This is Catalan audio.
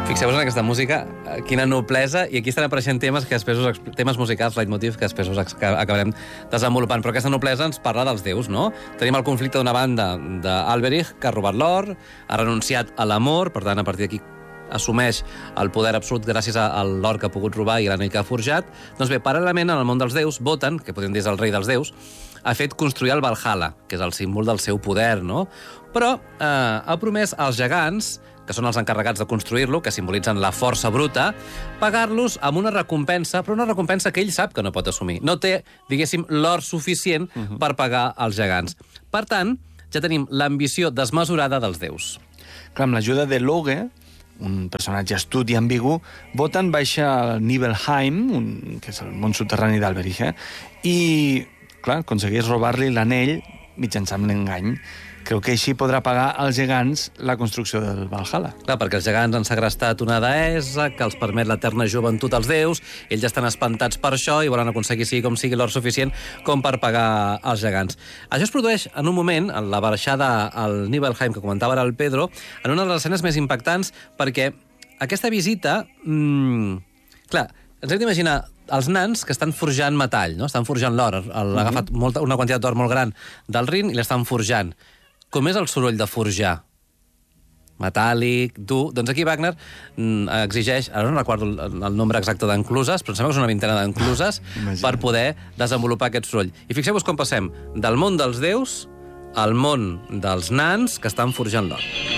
Fixeu-vos en aquesta música, quina noblesa, i aquí estan apareixent temes que després temes musicals, leitmotiv, que després acabarem desenvolupant. Però aquesta noblesa ens parla dels déus, no? Tenim el conflicte d'una banda d'Alberich, que ha robat l'or, ha renunciat a l'amor, per tant, a partir d'aquí assumeix el poder absolut gràcies a l'or que ha pogut robar i l'anell que ha forjat. Doncs bé, paral·lelament, en el món dels déus, Wotan, que podem dir és el rei dels déus, ha fet construir el Valhalla, que és el símbol del seu poder, no? Però ha promès als gegants, que són els encarregats de construir-lo, que simbolitzen la força bruta, pagar-los amb una recompensa, però una recompensa que ell sap que no pot assumir. No té, diguéssim, l'or suficient per pagar als gegants. Per tant, ja tenim l'ambició desmesurada dels déus. Clar, amb l'ajuda de Loge, un personatge astut i ambigu, Wotan baixa a Nibelheim, que és el món subterrani d'Alberich, i, clar, aconsegueix robar-li l'anell mitjançant l'engany. Creu que així podrà pagar als gegants la construcció del Valhalla. Clar, perquè els gegants han segrestat una deessa que els permet l'eterna joventut als déus, ells estan espantats per això i volen aconseguir, sigui com sigui, l'or suficient com per pagar als gegants. Això es produeix en un moment, en la baixada al Nibelheim que comentava ara el Pedro, en una de les escenes més impactants, perquè aquesta visita... clar, ens hem d'imaginar els nans que estan forjant metall, no? Estan forjant l'or. Han agafat una quantitat d'or molt gran del Rin i l'estan forjant. Com és el soroll de forjar? Metàl·lic, dur... Doncs aquí Wagner exigeix, ara no recordo el nombre exacte d'encluses, però em sembla que és una vintena d'encluses per poder desenvolupar aquest soroll. I fixeu-vos com passem del món dels déus al món dels nans que estan forjant l'or.